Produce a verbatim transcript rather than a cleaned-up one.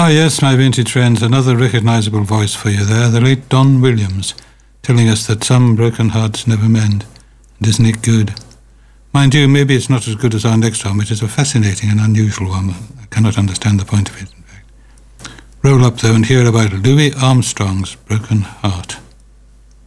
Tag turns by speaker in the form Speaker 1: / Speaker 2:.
Speaker 1: Ah, yes, my vintage friends, another recognisable voice for you there, the late Don Williams, telling us that some broken hearts never mend. And isn't it good? Mind you, maybe it's not as good as our next one, which is a fascinating and unusual one. I cannot understand the point of it, in fact. Roll up, though, and hear about Louis Armstrong's Broken Heart.